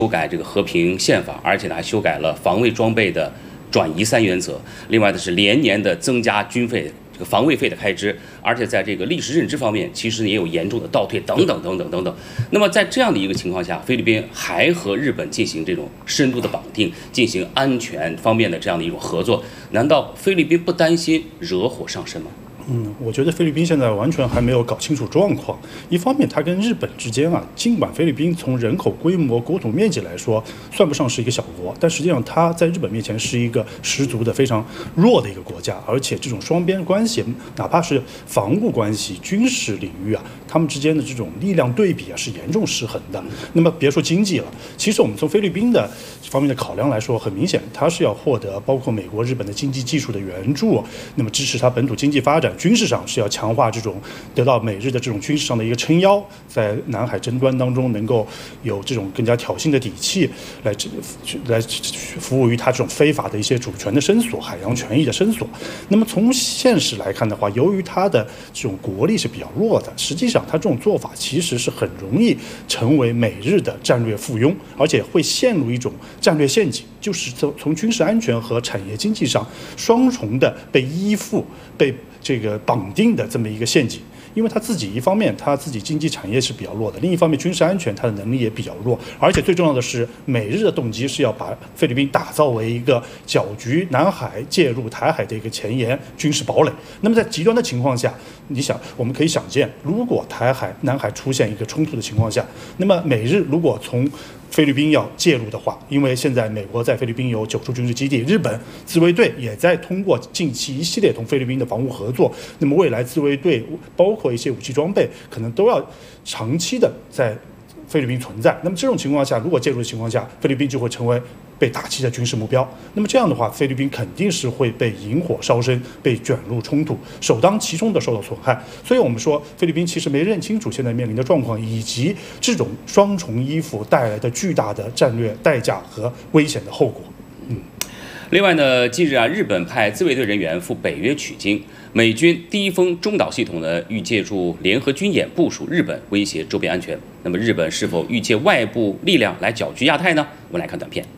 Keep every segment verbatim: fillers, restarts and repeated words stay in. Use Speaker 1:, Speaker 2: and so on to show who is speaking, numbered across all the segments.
Speaker 1: 修改这个和平宪法，而且呢还修改了防卫装备的转移三原则。另外呢是连年的增加军费、这个防卫费的开支，而且在这个历史认知方面，其实也有严重的倒退等等等等等等。那么在这样的一个情况下，菲律宾还和日本进行这种深度的绑定，进行安全方面的这样的一种合作，难道菲律宾不担心惹火上身吗？
Speaker 2: 嗯，我觉得菲律宾现在完全还没有搞清楚状况。一方面，它跟日本之间啊，尽管菲律宾从人口规模、国土面积来说算不上是一个小国，但实际上它在日本面前是一个十足的非常弱的一个国家。而且这种双边关系，哪怕是防务关系、军事领域啊，他们之间的这种力量对比啊是严重失衡的。那么别说经济了，其实我们从菲律宾的方面的考量来说，很明显，它是要获得包括美国、日本的经济技术的援助，那么支持它本土经济发展。军事上是要强化这种得到美日的这种军事上的一个撑腰，在南海争端当中能够有这种更加挑衅的底气，来来服务于它这种非法的一些主权的伸索、海洋权益的伸索。那么从现实来看的话，由于它的这种国力是比较弱的，实际上它这种做法其实是很容易成为美日的战略附庸，而且会陷入一种战略陷阱，就是从从军事安全和产业经济上双重的被依附、被这个绑定的这么一个陷阱。因为他自己一方面他自己经济产业是比较弱的，另一方面军事安全他的能力也比较弱，而且最重要的是美日的动机是要把菲律宾打造为一个搅局南海、介入台海的一个前沿军事堡垒。那么在极端的情况下，你想我们可以想见，如果台海、南海出现一个冲突的情况下，那么美日如果从菲律宾要介入的话，因为现在美国在菲律宾有九处军事基地，日本自卫队也在通过近期一系列同菲律宾的防务合作，那么未来自卫队包括一些武器装备可能都要长期的在菲律宾存在。那么这种情况下，如果介入的情况下，菲律宾就会成为被打击的军事目标。那么这样的话，菲律宾肯定是会被引火烧身，被卷入冲突，首当其冲的受到损害。所以我们说，菲律宾其实没认清楚现在面临的状况，以及这种双重依附带来的巨大的战略代价和危险的后果。嗯。
Speaker 1: 另外呢，近日啊，日本派自卫队人员赴北约取经，美军第一锋中导系统呢欲借助联合军演部署日本，威胁周边安全。那么日本是否欲借外部力量来搅局亚太呢？我们来看短片。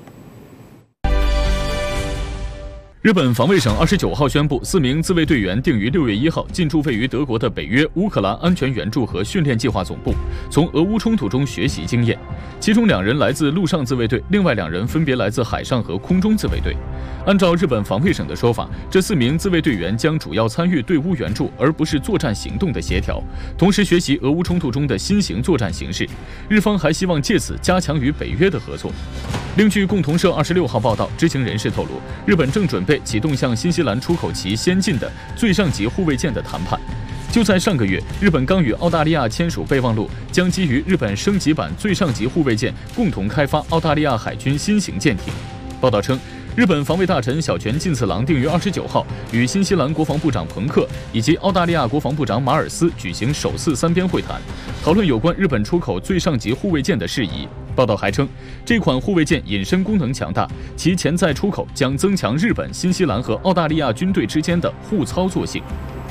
Speaker 3: 日本防卫省二十九号宣布，四名自卫队员定于六月一号进驻位于德国的北约乌克兰安全援助和训练计划总部，从俄乌冲突中学习经验。其中两人来自陆上自卫队，另外两人分别来自海上和空中自卫队。按照日本防卫省的说法，这四名自卫队员将主要参与对乌援助，而不是作战行动的协调，同时学习俄乌冲突中的新型作战形势。日方还希望借此加强与北约的合作。另据共同社二十六号报道，知情人士透露，日本正准备启动向新西兰出口其先进的最上级护卫舰的谈判。就在上个月，日本刚与澳大利亚签署备忘录，将基于日本升级版最上级护卫舰共同开发澳大利亚海军新型舰艇。报道称，日本防卫大臣小泉进次郎定于二十九号与新西兰国防部长彭克以及澳大利亚国防部长马尔斯举行首次三边会谈，讨论有关日本出口最上级护卫舰的事宜。报道还称，这款护卫舰隐身功能强大，其潜在出口将增强日本、新西兰和澳大利亚军队之间的互操作性。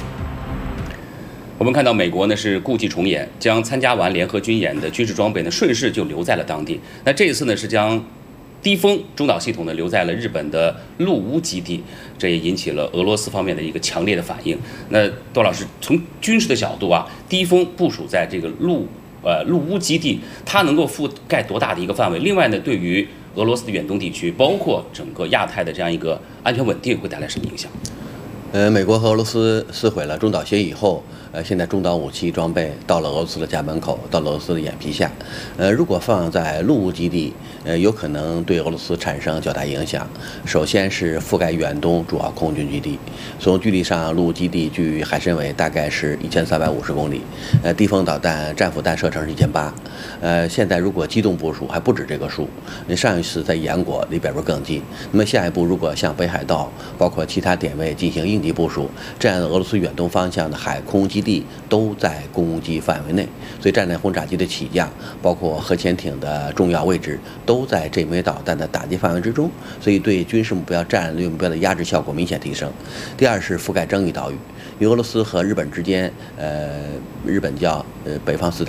Speaker 1: 我们看到美国呢是故伎重演，将参加完联合军演的军事装备呢顺势就留在了当地。那这一次呢是将低风中导系统呢留在了日本的陆乌基地，这也引起了俄罗斯方面的一个强烈的反应。那窦老师，从军事的角度啊，低风部署在这个陆呃陆乌基地，它能够覆盖多大的一个范围？另外呢，对于俄罗斯的远东地区，包括整个亚太的这样一个安全稳定，会带来什么影响？
Speaker 4: 呃，美国和俄罗斯撕毁了中导协议以后，呃，现在中导武器装备到了俄罗斯的家门口，到了俄罗斯的眼皮下。呃，如果放在陆乌基地，呃，有可能对俄罗斯产生较大影响。首先是覆盖远东主要空军基地，从距离上，陆乌基地距海参崴大概是一千三百五十公里，呃，地锋导弹、战斧弹射程是一千八。呃，现在如果机动部署还不止这个数，你上一次在延国离北边更近。那么下一步如果向北海道，包括其他点位进行应急部署，这样的俄罗斯远东方向的海空基地都在攻击范围内，所以战略轰炸机的起降，包括核潜艇的重要位置，都在这枚导弹的打击范围之中，所以对军事目标、战略目标的压制效果明显提升。第二是覆盖争议岛屿，因为俄罗斯和日本之间，呃，日本叫呃北方四岛，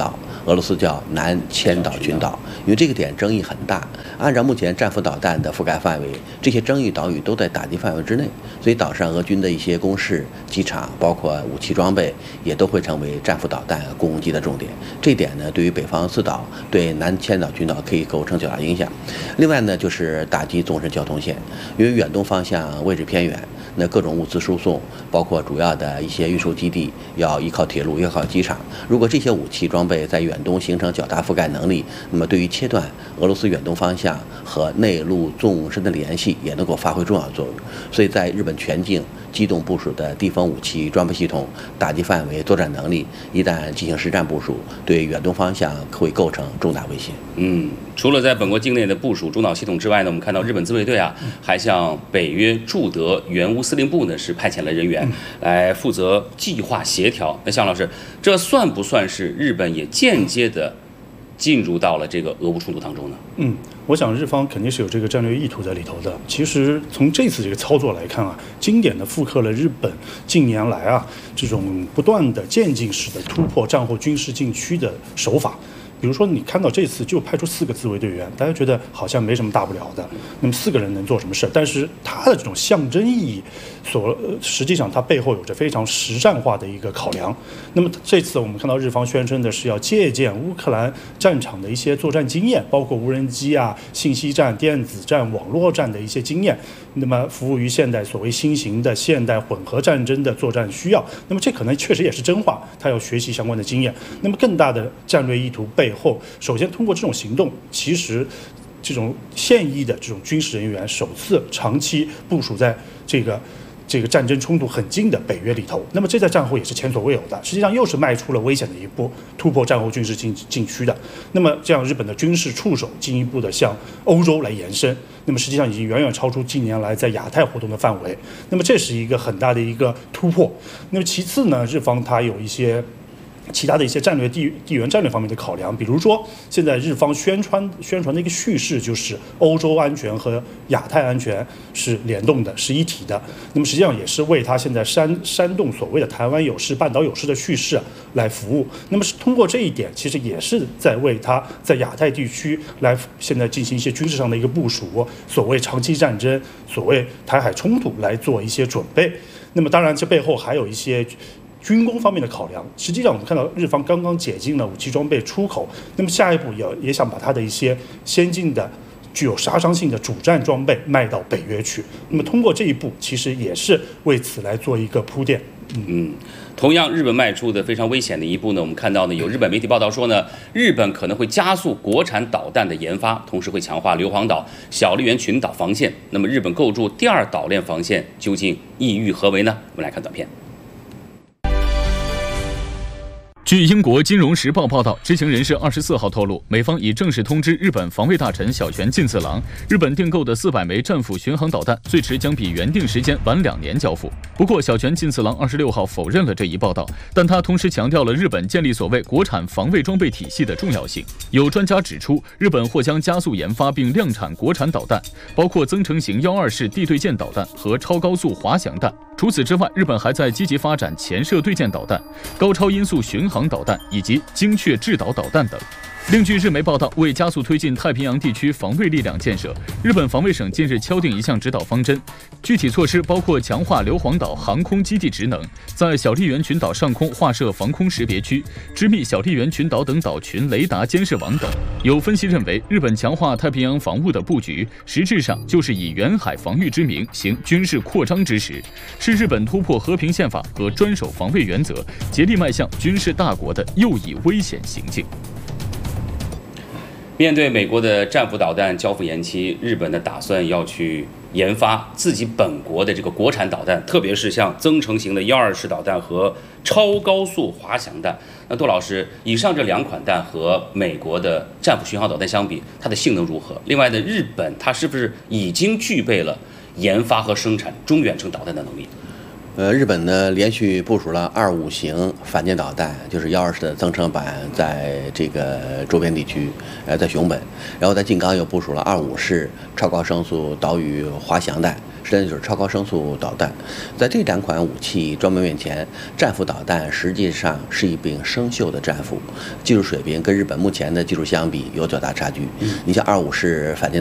Speaker 4: 俄罗斯叫南千岛群岛，因为这个点争议很大。按照目前战斧导弹的覆盖范围，这些争议岛屿都在打击范围之内，所以岛上俄军的一些工事、机场，包括武器装备，也都会成为战斧导弹攻击的重点。这一点呢，对于北方四岛、对南千岛群岛可以构成较大影响。另外呢，就是打击纵深交通线，因为远东方向位置偏远。那各种物资输送，包括主要的一些运输基地，要依靠铁路，要靠机场。如果这些武器装备在远东形成较大覆盖能力，那么对于切断俄罗斯远东方向和内陆纵深的联系，也能够发挥重要作用。所以在日本全境机动部署的地方武器装备系统，打击范围、作战能力，一旦进行实战部署，对远东方向会构成重大威胁。
Speaker 1: 嗯，除了在本国境内的部署中岛系统之外呢，我们看到日本自卫队啊，还向北约驻德援乌司令部呢是派遣了人员来负责计划协调。那向老师，这算不算是日本也间接的进入到了这个俄乌冲突当中呢？
Speaker 2: 嗯，我想日方肯定是有这个战略意图在里头的。其实从这次这个操作来看啊，经典的复刻了日本近年来啊这种不断的渐进式的突破战后军事禁区的手法。比如说，你看到这次就派出四个自卫队员，大家觉得好像没什么大不了的。那么四个人能做什么事？但是它的这种象征意义所，实际上它背后有着非常实战化的一个考量。那么这次我们看到日方宣称的是要借鉴乌克兰战场的一些作战经验，包括无人机啊、信息战、电子战、网络战的一些经验，那么服务于现代所谓新型的现代混合战争的作战需要。那么这可能确实也是真话，他要学习相关的经验。那么更大的战略意图背后，首先通过这种行动，其实这种现役的这种军事人员首次长期部署在这个这个战争冲突很近的北约里头，那么这在战后也是前所未有的，实际上又是迈出了危险的一步，突破战后军事禁禁区的。那么这样日本的军事触手进一步的向欧洲来延伸，那么实际上已经远远超出近年来在亚太活动的范围，那么这是一个很大的一个突破。那么其次呢，日方它有一些其他的一些战略地地缘战略方面的考量，比如说现在日方宣传宣传的一个叙事就是欧洲安全和亚太安全是联动的，是一体的。那么实际上也是为他现在煽煽动所谓的台湾有事、半岛有事的叙事来服务。那么是通过这一点，其实也是在为他在亚太地区来现在进行一些军事上的一个部署，所谓长期战争、所谓台海冲突来做一些准备。那么当然，这背后还有一些军工方面的考量。实际上我们看到日方刚刚解禁了武器装备出口，那么下一步也也想把它的一些先进的具有杀伤性的主战装备卖到北约去。那么通过这一步，其实也是为此来做一个铺垫。
Speaker 1: 嗯嗯，同样，日本迈出的非常危险的一步呢，我们看到呢，有日本媒体报道说呢，日本可能会加速国产导弹的研发，同时会强化硫磺岛、小笠原群岛防线。那么，日本构筑第二岛链防线究竟意欲何为呢？我们来看短片。
Speaker 3: 据英国《金融时报》报道，知情人士二十四号透露，美方已正式通知日本防卫大臣小泉进次郎，日本订购的四百枚战斧巡航导弹最迟将比原定时间晚两年交付。不过，小泉进次郎二十六号否认了这一报道，但他同时强调了日本建立所谓国产防卫装备体系的重要性。有专家指出，日本或将加速研发并量产国产导弹，包括增程型幺二式地对舰导弹和超高速滑翔弹。除此之外，日本还在积极发展潜射对舰导弹、高超音速巡航导弹以及精确制导导弹等。另据日媒报道，为加速推进太平洋地区防卫力量建设，日本防卫省近日敲定一项指导方针，具体措施包括强化硫磺岛航空基地职能，在小笠原群岛上空划设防空识别区，织密小笠原群岛等岛群雷达监视网等。有分析认为，日本强化太平洋防务的布局，实质上就是以远海防御之名行军事扩张之实，是日本突破和平宪法和专守防卫原则，竭力迈向军事大国的又一危险行径。
Speaker 1: 面对美国的战斧导弹交付延期，日本呢打算要去研发自己本国的这个国产导弹，特别是像增程型的幺二式导弹和超高速滑翔弹。那杜老师，以上这两款弹和美国的战斧巡航导弹相比，它的性能如何？另外呢，日本它是不是已经具备了研发和生产中远程导弹的能力？
Speaker 4: 呃，日本呢连续部署了二五型反舰导弹，就是幺二式的增程版，在这个周边地区，呃，在熊本，然后在静冈又部署了二五式超高声速岛屿滑翔弹， 实际上就是超高声速导弹。在这两款武器装备面前，战斧导弹实际上是一柄生锈的战斧，技术水平跟日本目前的技术相比有较大差距。你像二五式反舰